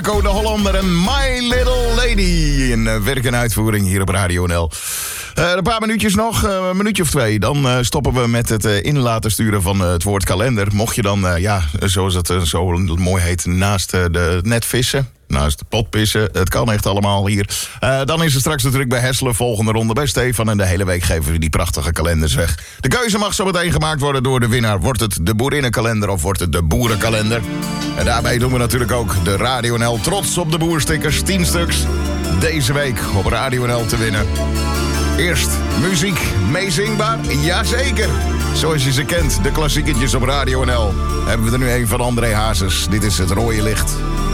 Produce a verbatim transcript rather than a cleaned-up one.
De Hollander en My Little Lady. In uh, werk en uitvoering hier op Radio N L. Uh, een paar minuutjes nog, uh, een minuutje of twee. Dan uh, stoppen we met het uh, in laten sturen van uh, het woord kalender. Mocht je dan, uh, ja, zoals het uh, zo mooi heet, naast uh, de net vissen, naast de pot pissen, het kan echt allemaal hier. Uh, dan is het straks natuurlijk bij Hesselen, volgende ronde bij Stefan. En de hele week geven we die prachtige kalenders weg. De keuze mag zo meteen gemaakt worden door de winnaar. Wordt het de boerinnenkalender of wordt het de boerenkalender? En daarbij doen we natuurlijk ook de Radio N L trots op de boerstickers. tien stuks deze week op Radio N L te winnen. Eerst muziek, meezingbaar? Jazeker! Zoals je ze kent, de klassieketjes op Radio N L. Hebben we er nu een van André Hazes. Dit is Het Rode Licht.